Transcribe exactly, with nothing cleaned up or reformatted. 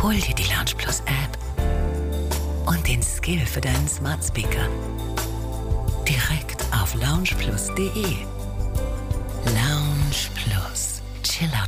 Hol dir die Lounge Plus App und den Skill für deinen Smart Speaker. Direkt auf lounge plus punkt de. Lounge Plus. Chill out.